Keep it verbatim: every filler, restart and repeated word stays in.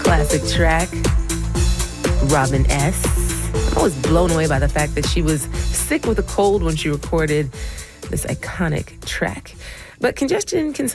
classic track. Robin S. I was blown away by the fact that she was sick with a cold when she recorded this iconic track. But congestion can